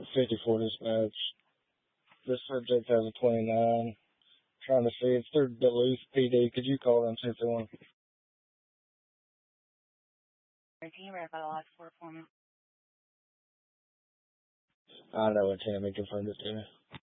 54 dispatch. This subject has a 29. Trying to see. It's through Duluth PD. Could you call them, see if they want? Can you verify the last 4 for me? I know it, Tammy confirmed it to me.